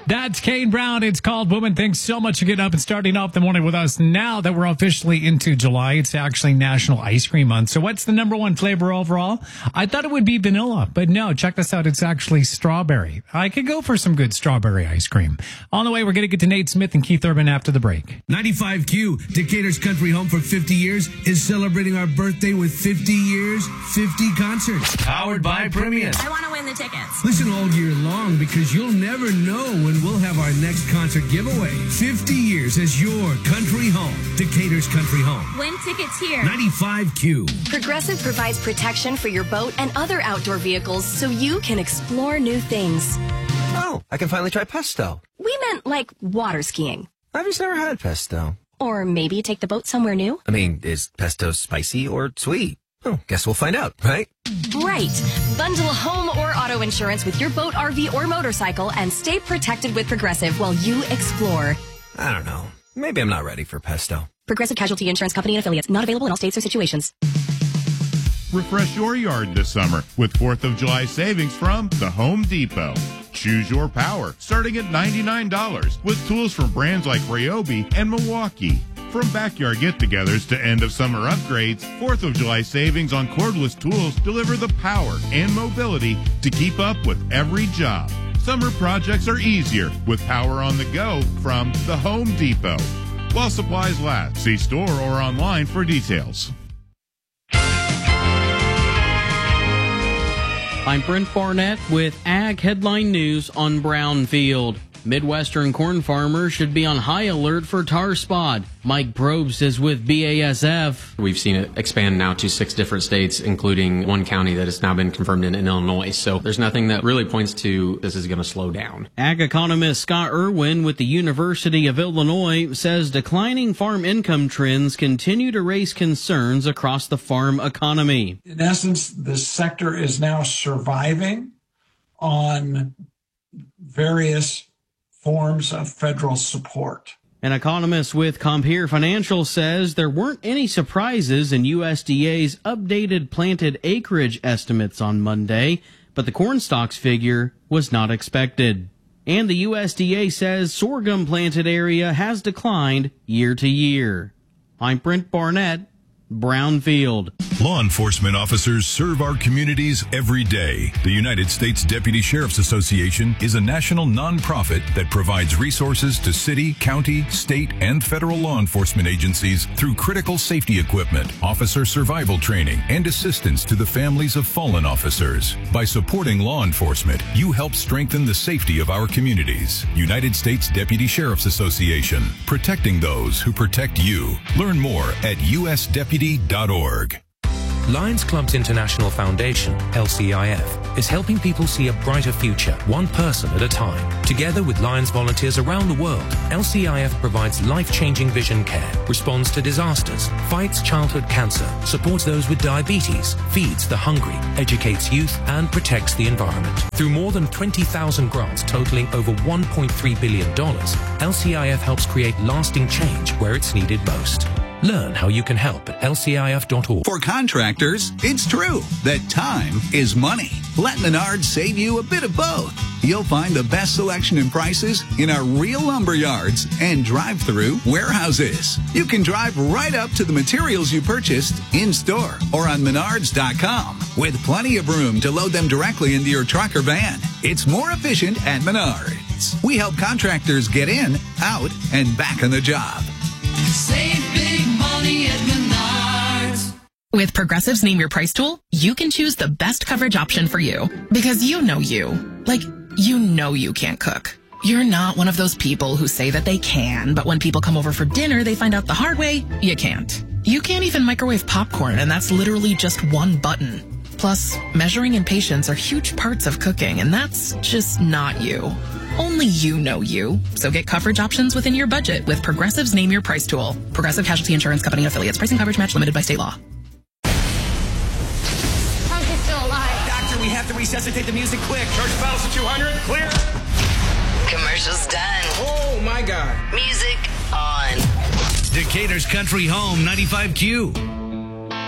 That's Kane Brown. It's called Woman. Thanks so much for getting up and starting off the morning with us. Now that we're officially into July, it's actually National Ice Cream Month. So what's the number one flavor overall? I thought it would be vanilla, but no, check this out. It's actually strawberry. I could go for some good strawberry ice cream. On the way, we're going to get to Nate Smith and Keith Urban after the break. 95Q, Decatur's country home for 50 years, is celebrating our birthday with 50 years, 50 concerts. Powered by Premium. I want to win the tickets. Listen all year long because you'll never know when we'll have our next concert giveaway. 50 years as your country home. Decatur's country home. Win tickets here. 95Q. Progressive provides protection for your boat and other outdoor vehicles so you can explore new things. Oh, I can finally try pesto. We meant like water skiing. I've just never had pesto. Or maybe take the boat somewhere new. I mean, is pesto spicy or sweet? Oh, guess we'll find out, right? Right. Bundle home or auto insurance with your boat, RV, or motorcycle and stay protected with Progressive while you explore. I don't know. Maybe I'm not ready for pesto. Progressive Casualty Insurance Company and Affiliates. Not available in all states or situations. Refresh your yard this summer with 4th of July savings from The Home Depot. Choose your power, starting at $99, with tools from brands like Ryobi and Milwaukee. From backyard get-togethers to end-of-summer upgrades, 4th of July savings on cordless tools deliver the power and mobility to keep up with every job. Summer projects are easier with power on the go from The Home Depot. While supplies last, see store or online for details. I'm Brent Barnett with Ag Headline News on Brownfield. Midwestern corn farmers should be on high alert for tar spot. Mike Probst is with BASF. We've seen it expand now to 6 different states, including one county that has now been confirmed in Illinois. So there's nothing that really points to this is going to slow down. Ag economist Scott Irwin with the University of Illinois says declining farm income trends continue to raise concerns across the farm economy. In essence, this sector is now surviving on various forms of federal support. An economist with Compere Financial says there weren't any surprises in USDA's updated planted acreage estimates on Monday, but the corn stocks figure was not expected. And the USDA says sorghum planted area has declined year to year. I'm Brent Barnett, Brownfield. Law enforcement officers serve our communities every day. The United States Deputy Sheriff's Association is a national nonprofit that provides resources to city, county, state, and federal law enforcement agencies through critical safety equipment, officer survival training, and assistance to the families of fallen officers. By supporting law enforcement, you help strengthen the safety of our communities. United States Deputy Sheriff's Association, protecting those who protect you. Learn more at usdeputy.org. Lions Clubs International Foundation, LCIF, is helping people see a brighter future, one person at a time. Together with Lions volunteers around the world, LCIF provides life-changing vision care, responds to disasters, fights childhood cancer, supports those with diabetes, feeds the hungry, educates youth, and protects the environment. Through more than 20,000 grants totaling over $1.3 billion, LCIF helps create lasting change where it's needed most. Learn how you can help at lcif.org. For contractors, it's true that time is money. Let Menards save you a bit of both. You'll find the best selection and prices in our real lumber yards and drive-through warehouses. You can drive right up to the materials you purchased in-store or on Menards.com with plenty of room to load them directly into your truck or van. It's more efficient at Menards. We help contractors get in, out, and back on the job. Save big money at Menards. With Progressive's Name Your Price tool, you can choose the best coverage option for you. Because you know you. Like, you know you can't cook. You're not one of those people who say that they can, but when people come over for dinner, they find out the hard way, you can't. You can't even microwave popcorn, and that's literally just one button. Plus, measuring and patience are huge parts of cooking, and that's just not you. Only you know you. So get coverage options within your budget with Progressive's Name Your Price tool. Progressive Casualty Insurance Company and Affiliates. Pricing coverage match limited by state law. Hunk's still alive. Doctor, we have to resuscitate the music quick. Charge balance to 200. Clear. Commercials done. Oh, my God. Music on. Decatur's country home, 95Q.